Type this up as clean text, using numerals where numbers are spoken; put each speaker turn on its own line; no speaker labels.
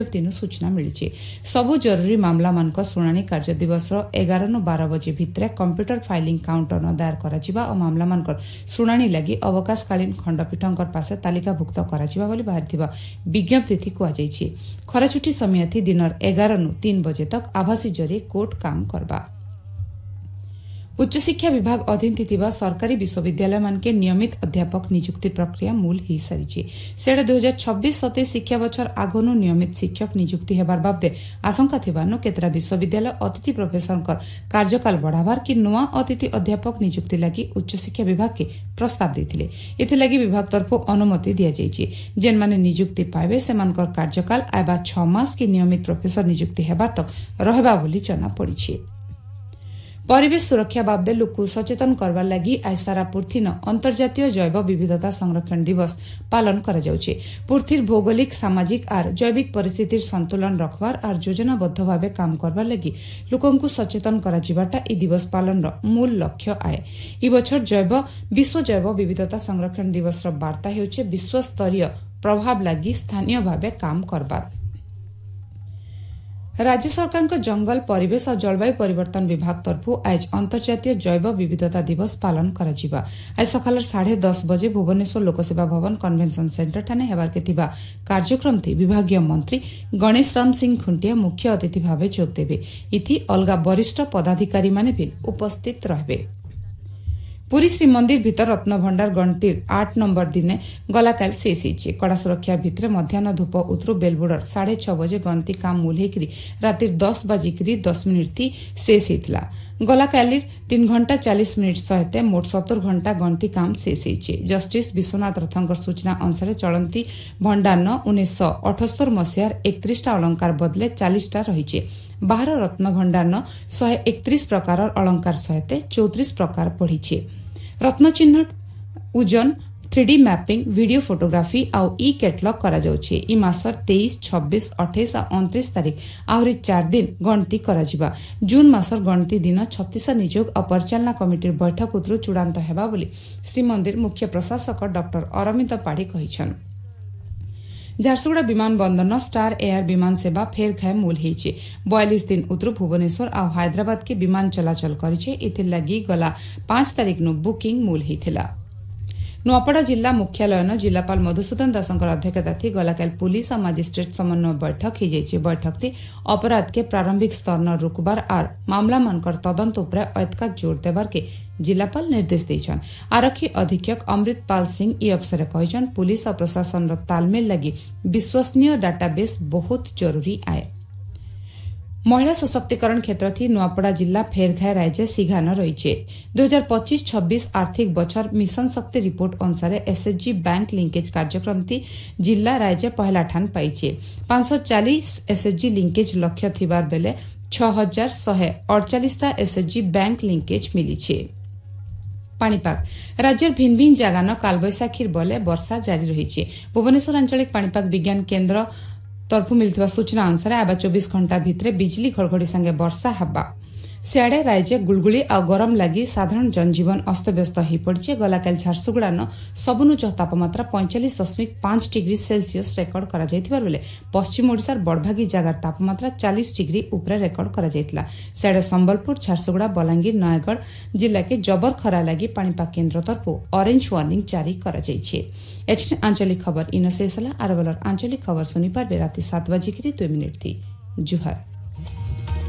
विज्ञप्ति सूचना मिली। सबु जरूरी मामला मान शुणाणी कार्य दिवस 11 नु 12 बजे भितर कंप्यूटर फाइलिंग काउंटर न दायर करा और मामला मान शुणाणी लगी अवकाशकालीन खंडपीठ पासे तालिकाभुक्त करा बाहरी विज्ञप्ति कहुई। खराछुट्टी समयाथी दिन 11 नु 3 बजे तक आभासी जरिए कोर्ट काम करबा। उच्च शिक्षा विभाग अधीन थिबा सरकारी विश्वविद्यालय मानके नियमित अध्यापक नियुक्ति प्रक्रिया मूल हो सारी। सेडे 2026-27 शिक्षा बछर आगनु नियमित शिक्षक नियुक्ति हेबार बाबदे आशंका थिबानु केतरा विश्वविद्यालय अतिथि प्रोफेसर कार्यकाल बढ़ावार कि नुआ अतिथि अध्यापक नियुक्ति लगी उच्च शिक्षा विभाग के प्रस्ताव देथिले। एथिलागि विभाग तरफ अनुमति दिया जाइछि। जेन माने नियुक्ति पाइबे सेमानकर कार्यकाल आइबा 6 मास की नियमित प्रोफेसर नियुक्ति हेबार तक रहबा बोली जना पड़िछि। परिवेश सुरक्षा बाबदे लोक सचेतन करवार लगी आज सारा पूर्थिन अंतर्जातीय जैव विविधता संरक्षण दिवस पालन करा जाउछे। पूर्थिर भौगोलिक सामाजिक और जैविक परिस्थितिर संतुलन रखवार और योजनाबद्ध भावे काम करवार लगी लोकंकु सचेतन करा जिबाटा ई दिवस पालन मूल लक्ष्य आए। ई बछर विश्व जैव विविधता संरक्षण दिवस वार्ता हेउछे विश्व स्तरीय प्रभाव लगी स्थानीय भावे काम करबार। राज्य सरकार जंगल परिवेश और जलवायु परिवर्तन विभाग तरफ आज अंतर्जातीय जैव विविधता दिवस पालन करा जिबा। आज सकाल 10:30 बजे भुवनेश्वर लोकसेवा भवन कन्वेंशन सेंटर ठाने हेबार के थिबा कार्यक्रम थी विभागीय मंत्री गणेश राम सिंह खुंटिया मुख्य अतिथि भावे जोग देबे। इति अलगा वरिष्ठ पदाधिकारी माने भी उपस्थित रहबे। पुरी श्रीमंदिर भितर रत्न भंडार गणतिर 8 नंबर दिने गलाकाल शेष होइछे। कड़ा सुरक्षा भितर मध्याह्न धूप उतरु बेलबुडर 6:30 बजे गणति काम मूल हेकरी राति 10:10 थी शेष होइतला। गलाकालीर 3 घंटा 40 मिनिट सहित मोट 70 घंटा गणति काम शेष होइछे। जस्टिस विश्वनाथ रथंकर सूचना अनुसार चलंती भंडारन 1978 मसीहार 31 अलंकार बदले 40 रहिछे। बाहर रत्न भंडारन 131 प्रकार अलंकार सहित 34 प्रकार पढ़ीछे। रत्न चिन्ह ओजन 3D मैपिंग वीडियो फोटोग्राफी आउ ई कैटलॉग करा जाउछे। ई मासर 23, 26, 28 और 29 तारीख आहरी 4 दिन गणति करा जिबा। जून मासर गणति दिन 36 नियोग और परिचालना कमिटी बैठक उतरु चूड़ांत हेबा बोली श्रीमंदिर मुख्य प्रशासक डॉक्टर अरविंद पाढ़ी कहिछन। झारसुगुड़ा विमान बंदर स्टार एयर विमान सेवा फेर घाय मूल होइछे। 42 दिन उतरु भुवनेश्वर और हैदराबाद के विमान चलाचल करिछे। इथिर लगी गला 5 तारीख नु बुकिंग मूल होइथिला। नुआपड़ा जिला मुख्यालय जिलापाल मधुसूदन दासंकर अध्यक्षता थी गलाकाल पुलिस और मजिस्ट्रेट समन्वय बैठक हो जाइए। बैठक थी अपराध के प्रारंभिक स्तर न रुकबार और मामला मानकर तदंत उपरे ऐतका जोर देवार के जिलापाल निर्देश देछन। आरक्षी अधीक्षक अमृतपाल सिंह ई अवसर कहछन पुलिस और प्रशासन तालमेल लगी विश्वसनीय डाटाबेस बहुत जरूरी आए। महिला सशक्तिकरण क्षेत्र थी नुआपड़ा जिला फेरघाय राज्य सिघान रही। 2025-26 आर्थिक बछर मिशन शक्ति रिपोर्ट अनुसार एसएचजी बैंक लिंकेज कार्यक्रम थी जिला राज्य पहला ठान पाइछे। 540 एसएचजी लिंकेज लक्ष्य थिबार बेले 6148 एसएचजी बैंक लिंकेज मिली। पाणीपाग राज्यर भिन्न भिन्न जगान कालबैशाखीर बले वर्षा जारी रही। भुवनेश्वर आंचलिक पाणीपाग विज्ञान केन्द्र तरफ मिलता सूचना अनुसार आबा 24 घंटा भितर बिजली घड़घड़ी संगे वर्षा हवा। सियाड़े राज्य गुलगुली और गरम लगी साधारण जनजीवन अस्तव्यस्त हो पड़े। गलाकाल झारसुगुड़ा सबुनुच तापमात्रा 45.5 डिग्री सेल्सियस रेकर्ड करा बेले पश्चिम ओडिशार बड़भागी जगार तापमात्रा 40 डिग्री उपरे रेकर्ड करा। सियाड़े संबलपुर, झारसुगुड़ा, बलांगीर, नयगढ़ जिला के जबर खरा लगी पाणीपाग केन्द्र तरफ ऑरेंज वार्निंग जारी करा। आंचलिक खबर इन शेष आरबलर आंचलिक खबर सुनी पारे राति 7:02 थी। जुहार।